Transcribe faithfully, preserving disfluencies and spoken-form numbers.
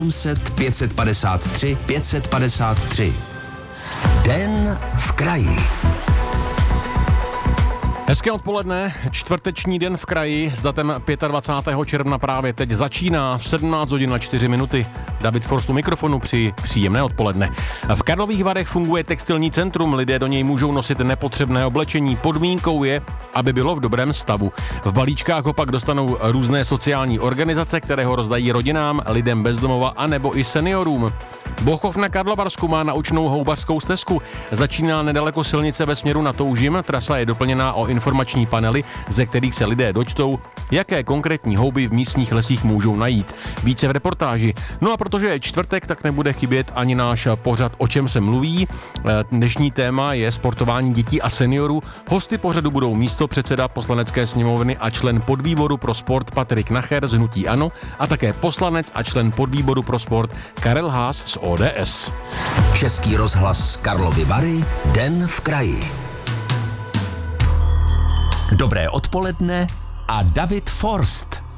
set pět set padesát tři pět set padesát tři. Den v kraji. Hezké odpoledne, čtvrteční den v kraji s datem dvacátého pátého června právě teď začíná v sedmnáct hodin a čtyři minuty. David Forst u mikrofonu při příjemné odpoledne. V Karlových Varech funguje textilní centrum, lidé do něj můžou nosit nepotřebné oblečení. Podmínkou je, aby bylo v dobrém stavu. V balíčkách ho pak dostanou různé sociální organizace, které ho rozdají rodinám, lidem bez domova a nebo i seniorům. Bochov na Karlovarsku má naučnou houbařskou stezku. Začíná nedaleko silnice ve směru na Toužim. Trasa je doplněná o informační panely, ze kterých se lidé dočtou, jaké konkrétní houby v místních lesích můžou najít. Více v reportáži. No a protože je čtvrtek, tak nebude chybět ani náš pořad O čem se mluví. Dnešní téma je sportování dětí a seniorů. Hosty pořadu budou místopředseda Poslanecké sněmovny a člen podvýboru pro sport Patrik Nacher z hnutí ANO a také poslanec a člen podvýboru pro sport Karel Haas z O D S. Český rozhlas Karlovy Vary, den v kraji. Dobré odpoledne a David Forst.